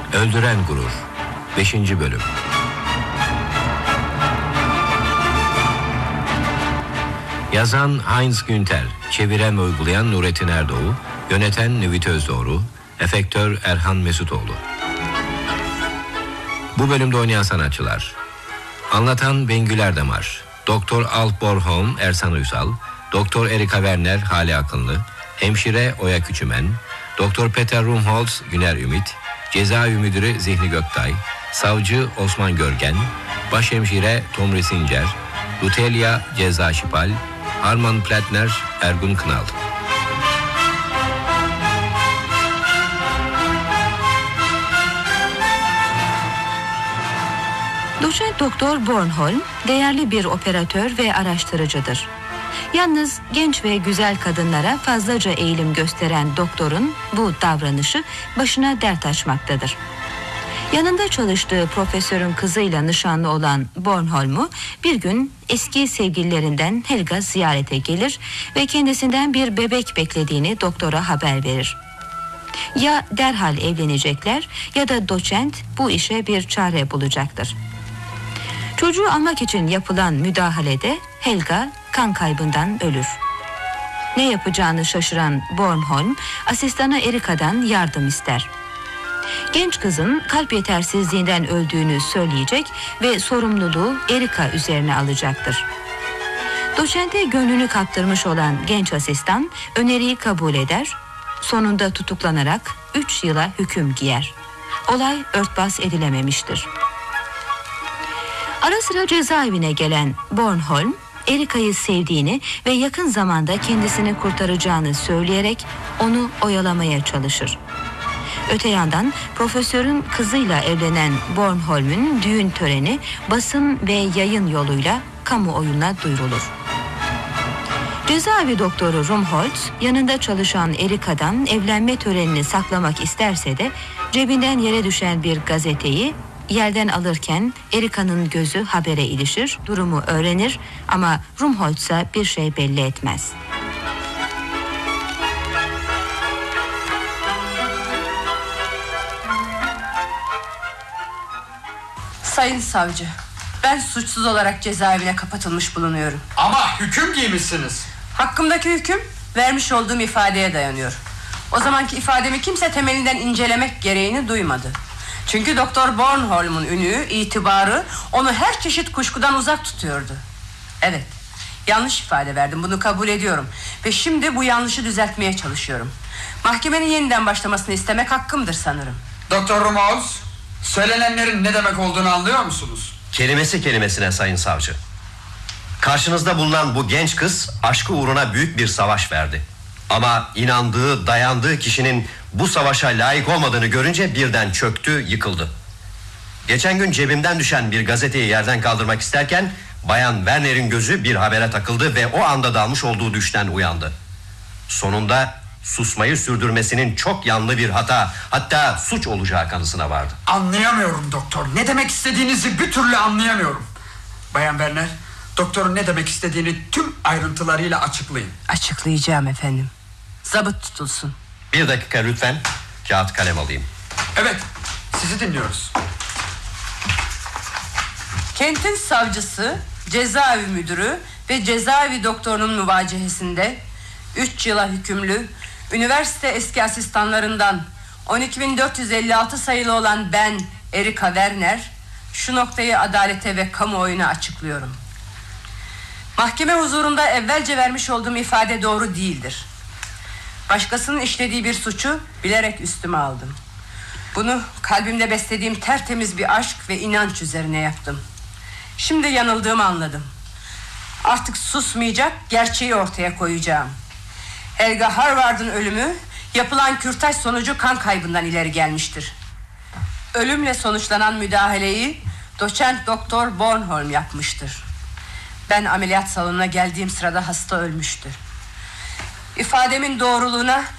Öldüren Gurur 5. Bölüm. Yazan Heinz Günter, çeviren ve uygulayan Nurettin Erdoğu, yöneten Nüvit Özdoğru, efektör Erhan Mesutoğlu. Bu bölümde oynayan sanatçılar: anlatan Bengül Erdemar, Doktor Alp Bornholm Ersan Uysal, Doktor Erika Werner Hale Akınlı, hemşire Oya Küçümen, Doktor Peter Rumholtz Güner Ümit, Cezaevi Müdürü Zihni Göktay, Savcı Osman Görgen, Başhemşire Tomri Sincer, Lutelia Ceza Şipal, Arman Platner Ergun Kınal. Doçent Doktor Bornholm değerli bir operatör ve araştırıcıdır. Yalnız genç ve güzel kadınlara fazlaca eğilim gösteren doktorun bu davranışı başına dert açmaktadır. Yanında çalıştığı profesörün kızıyla nişanlı olan Bornholm'u bir gün eski sevgililerinden Helga ziyarete gelir ve kendisinden bir bebek beklediğini doktora haber verir. Ya derhal evlenecekler ya da doçent bu işe bir çare bulacaktır. Çocuğu almak için yapılan müdahalede Helga kan kaybından ölür. Ne yapacağını şaşıran Bornholm asistanı Erika'dan yardım ister. Genç kızın kalp yetersizliğinden öldüğünü söyleyecek ve sorumluluğu Erika üzerine alacaktır. Doçente gönlünü kaptırmış olan genç asistan öneriyi kabul eder, sonunda tutuklanarak 3 yıla hüküm giyer. Olay örtbas edilememiştir. Ara sıra cezaevine gelen Bornholm, Erika'yı sevdiğini ve yakın zamanda kendisini kurtaracağını söyleyerek onu oyalamaya çalışır. Öte yandan profesörün kızıyla evlenen Bornholm'ün düğün töreni basın ve yayın yoluyla kamuoyuna duyurulur. Cezaevi doktoru Rumholtz yanında çalışan Erika'dan evlenme törenini saklamak isterse de cebinden yere düşen bir gazeteyi yerden alırken Erika'nın gözü habere ilişir, durumu öğrenir ama Rumholtz'a bir şey belli etmez. Sayın savcı, ben suçsuz olarak cezaevine kapatılmış bulunuyorum. Ama hüküm giymişsiniz. Hakkımdaki hüküm vermiş olduğum ifadeye dayanıyor. O zamanki ifademi kimse temelinden incelemek gereğini duymadı. Çünkü Doktor Bornholm'un ünü, itibarı onu her çeşit kuşkudan uzak tutuyordu. Evet, yanlış ifade verdim, bunu kabul ediyorum. Ve şimdi bu yanlışı düzeltmeye çalışıyorum. Mahkemenin yeniden başlamasını istemek hakkımdır sanırım. Doktor Rumholtz, söylenenlerin ne demek olduğunu anlıyor musunuz? Kelimesi kelimesine sayın savcı. Karşınızda bulunan bu genç kız aşkı uğruna büyük bir savaş verdi. Ama inandığı, dayandığı kişinin bu savaşa layık olmadığını görünce birden çöktü, yıkıldı. Geçen gün cebimden düşen bir gazeteyi yerden kaldırmak isterken Bayan Werner'in gözü bir habere takıldı ve o anda dalmış olduğu düşten uyandı. Sonunda susmayı sürdürmesinin çok yanlı bir hata, hatta suç olacağı kanısına vardı. Anlayamıyorum doktor. Ne demek istediğinizi bir türlü anlayamıyorum. Bayan Werner, doktorun ne demek istediğini tüm ayrıntılarıyla açıklayın. Açıklayacağım efendim. Zabıt tutulsun. Bir dakika lütfen, kağıt kalem alayım. Evet, sizi dinliyoruz. Kentin savcısı, cezaevi müdürü ve cezaevi doktorunun müvacehesinde 3 yıla hükümlü üniversite eski asistanlarından 12.456 sayılı olan ben Erika Werner şu noktayı adalete ve kamuoyuna açıklıyorum. Mahkeme huzurunda evvelce vermiş olduğum ifade doğru değildir. Başkasının işlediği bir suçu bilerek üstüme aldım. Bunu kalbimde beslediğim tertemiz bir aşk ve inanç üzerine yaptım. Şimdi yanıldığımı anladım. Artık susmayacak, gerçeği ortaya koyacağım. Helga Harvard'ın ölümü yapılan kürtaj sonucu kan kaybından ileri gelmiştir. Ölümle sonuçlanan müdahaleyi doçent doktor Bornholm yapmıştır. Ben ameliyat salonuna geldiğim sırada hasta ölmüştür. İfademin doğruluğuna